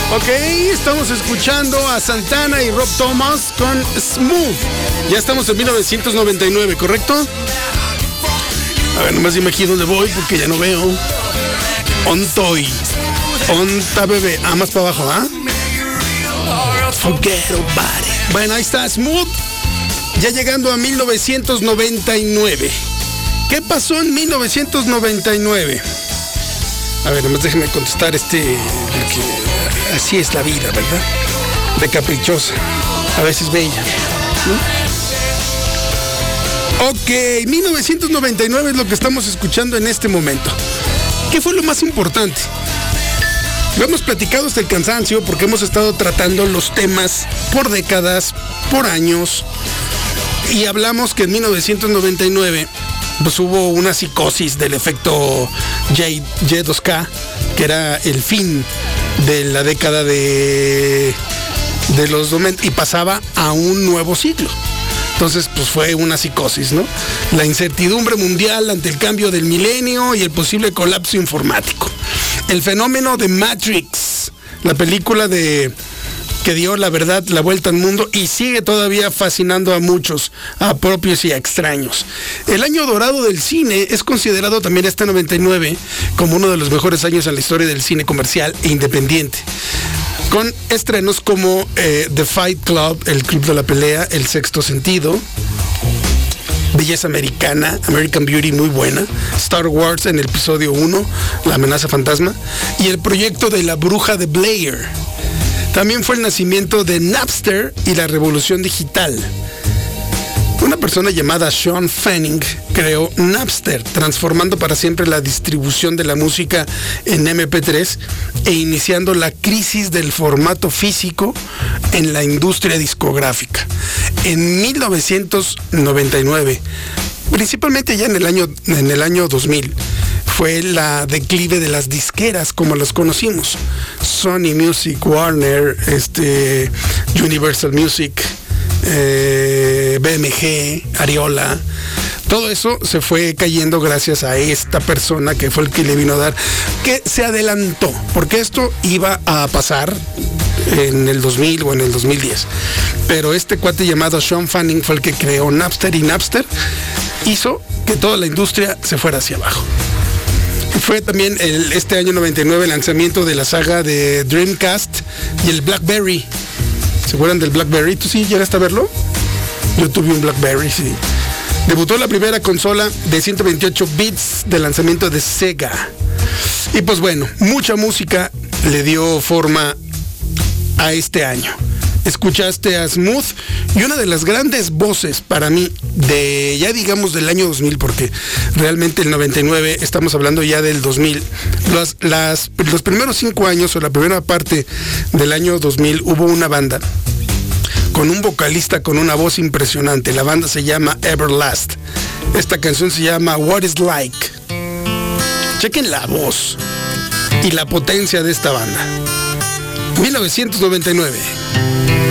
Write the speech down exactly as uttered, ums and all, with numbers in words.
Ok, estamos escuchando a Santana y Rob Thomas con Smooth. Ya estamos en mil novecientos noventa y nueve, ¿correcto? A ver, nomás dime aquí dónde voy porque ya no veo. Ontoy. Onta bebé. Ah, más para abajo, ¿ah? Forget about it. Bueno, ahí está Smooth. Ya llegando a mil novecientos noventa y nueve. ¿Qué pasó en mil novecientos noventa y nueve? A ver, nomás déjenme contestar este... Que así es la vida, ¿verdad? De caprichosa. A veces bella, ¿no? Ok, mil novecientos noventa y nueve es lo que estamos escuchando en este momento. ¿Qué fue lo más importante? Lo hemos platicado hasta el cansancio porque hemos estado tratando los temas por décadas, por años. Y hablamos que en mil novecientos noventa y nueve pues hubo una psicosis del efecto J dos K, que era el fin de la década de, de los noventa y pasaba a un nuevo ciclo. Entonces, pues fue una psicosis, ¿no? La incertidumbre mundial ante el cambio del milenio y el posible colapso informático. El fenómeno de Matrix, la película de... que dio la verdad la vuelta al mundo y sigue todavía fascinando a muchos, a propios y a extraños. El año dorado del cine es considerado también este noventa y nueve como uno de los mejores años en la historia del cine comercial e independiente, con estrenos como eh, The Fight Club, El Club de la Pelea, El Sexto Sentido, Belleza Americana, American Beauty, muy buena, Star Wars en el episodio uno, La Amenaza Fantasma, y el proyecto de La Bruja de Blair. También fue el nacimiento de Napster y la revolución digital. Una persona llamada Sean Fanning creó Napster, transformando para siempre la distribución de la música en eme pe tres e iniciando la crisis del formato físico en la industria discográfica. En mil novecientos noventa y nueve, principalmente ya en el año, en el año dos mil, fue la declive de las disqueras como las conocimos. Sony Music, Warner, este, Universal Music, eh, B M G, Ariola. Todo eso se fue cayendo gracias a esta persona que fue el que le vino a dar, que se adelantó, porque esto iba a pasar en el dos mil o en el dos mil diez. Pero este cuate llamado Sean Fanning fue el que creó Napster, y Napster hizo que toda la industria se fuera hacia abajo. Fue también el, este año noventa y nueve el lanzamiento de la saga de Dreamcast y el BlackBerry. ¿Se acuerdan del BlackBerry? ¿Tú sí llegaste a verlo? Yo tuve un BlackBerry, sí. Debutó la primera consola de ciento veintiocho bits de lanzamiento de Sega. Y pues bueno, mucha música le dio forma a este año. Escuchaste a Smooth y una de las grandes voces para mí de, ya digamos, del año dos mil, porque realmente el noventa y nueve estamos hablando ya del dos mil. Los, las, los primeros cinco años o la primera parte del año dos mil hubo una banda con un vocalista con una voz impresionante. La banda se llama Everlast. Esta canción se llama What Is Like. Chequen la voz y la potencia de esta banda. mil novecientos noventa y nueve.